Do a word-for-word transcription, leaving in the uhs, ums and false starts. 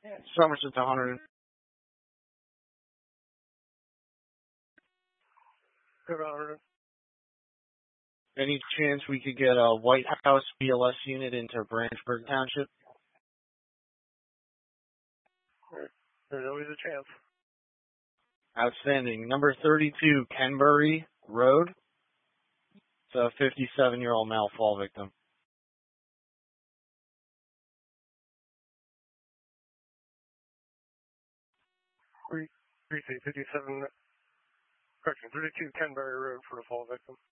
Somerset to one hundred. Go to one hundred. Any chance we could get a White House B L S unit into Branchburg Township? There's always a chance. Outstanding. Number thirty-two, Kenbury Road. It's a fifty-seven-year-old male fall victim. Three, three, fifty-seven, correction, thirty-two Kenbury Road for a fall victim.